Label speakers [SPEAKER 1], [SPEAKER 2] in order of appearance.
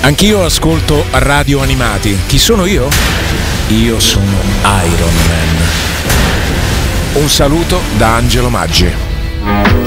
[SPEAKER 1] Anch'io ascolto radio animati. Chi sono io? Io sono Iron Man. Un saluto da Angelo Maggi.